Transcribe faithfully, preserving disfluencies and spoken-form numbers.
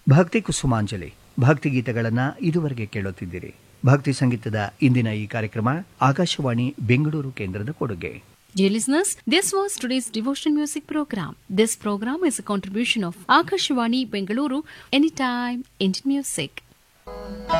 ಭಕ್ತಿ ಕುಸುಮಾಂಜಲಿ ಭಕ್ತಿಗೀತೆಗಳನ್ನು ಇದುವರೆಗೆ ಕೇಳುತ್ತಿದ್ದೀರಿ. ಭಕ್ತಿ ಸಂಗೀತದ ಇಂದಿನ ಈ ಕಾರ್ಯಕ್ರಮ ಆಕಾಶವಾಣಿ ಬೆಂಗಳೂರು ಕೇಂದ್ರದ ಕೊಡುಗೆ. Dear listeners, this was today's devotion music program. This program is a contribution of Akashvani Bengaluru, Anytime Indian Music.